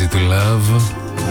Easy to Love.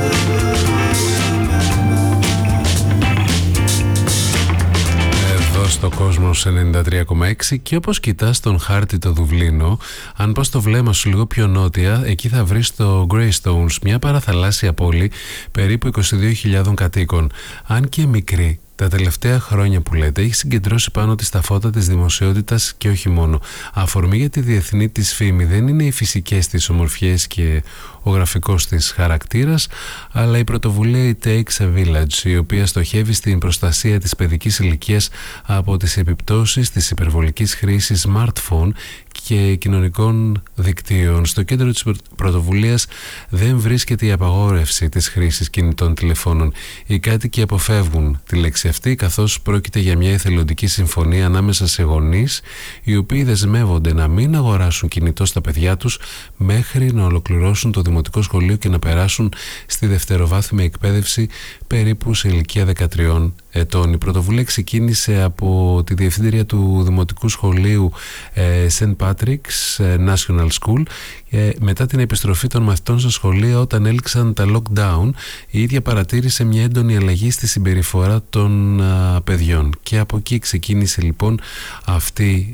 Εδώ στο Κόσμος 93,6 και όπως κοιτάς τον χάρτη το Δουβλίνο, αν πας το βλέμμα σου λίγο πιο νότια, εκεί θα βρεις το Greystones, μια παραθαλάσσια πόλη περίπου 22.000 κατοίκων. Αν και μικρή, τα τελευταία χρόνια που λέτε, έχει συγκεντρώσει πάνω της τα φώτα της δημοσιότητας και όχι μόνο. Αφορμή για τη διεθνή της φήμη δεν είναι οι φυσικές της ομορφιές και ο γραφικός της χαρακτήρας, αλλά η πρωτοβουλία It Takes a Village, η οποία στοχεύει στην προστασία της παιδικής ηλικίας από τις επιπτώσεις της υπερβολικής χρήσης smartphone και κοινωνικών δικτύων. Στο κέντρο της πρωτοβουλίας δεν βρίσκεται η απαγόρευση της χρήσης κινητών τηλεφώνων. Οι κάτοικοι αποφεύγουν τη λέξη αυτή, καθώς πρόκειται για μια εθελοντική συμφωνία ανάμεσα σε γονείς, οι οποίοι δεσμεύονται να μην αγοράσουν κινητό στα παιδιά τους μέχρι να ολοκληρώσουν το δημοτικό σχολείο και να περάσουν στη δευτεροβάθμια εκπαίδευση περίπου σε ηλικία 13 ετών. Η πρωτοβουλία ξεκίνησε από τη διευθύντρια του Δημοτικού Σχολείου St. Patrick's National School μετά την επιστροφή των μαθητών στα σχολεία όταν έληξαν τα lockdown. Η ίδια παρατήρησε μια έντονη αλλαγή στη συμπεριφορά των παιδιών και από εκεί ξεκίνησε λοιπόν αυτή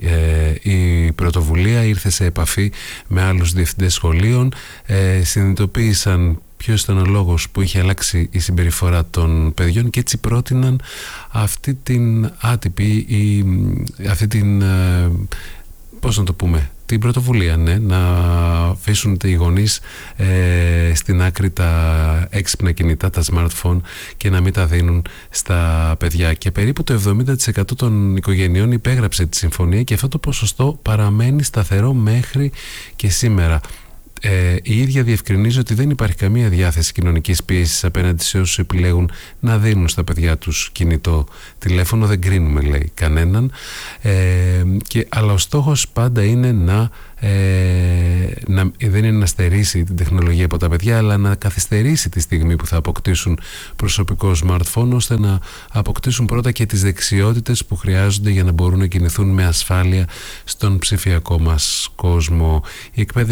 η πρωτοβουλία. Ήρθε σε επαφή με άλλους διευθυντές σχολείων, συνειδητοποίησαν ποιος ήταν ο λόγος που είχε αλλάξει η συμπεριφορά των παιδιών και έτσι πρότειναν αυτή την άτυπη αυτή την πώς να το πούμε, την πρωτοβουλία, ναι, να αφήσουν οι γονείς στην άκρη τα έξυπνα κινητά, τα smartphone και να μην τα δίνουν στα παιδιά. Και περίπου το 70% των οικογενειών υπέγραψε τη συμφωνία και αυτό το ποσοστό παραμένει σταθερό μέχρι και σήμερα. Η ίδια διευκρινίζει ότι δεν υπάρχει καμία διάθεση κοινωνικής πίεσης απέναντι σε όσους επιλέγουν να δίνουν στα παιδιά τους κινητό τηλέφωνο. Δεν κρίνουμε, λέει, κανέναν, αλλά ο στόχος πάντα είναι δεν είναι να στερήσει την τεχνολογία από τα παιδιά, αλλά να καθυστερήσει τη στιγμή που θα αποκτήσουν προσωπικό smartphone, ώστε να αποκτήσουν πρώτα και τις δεξιότητες που χρειάζονται για να μπορούν να κινηθούν με ασφάλεια στον ψηφιακό μας κόσμο. Η εκπαίδευση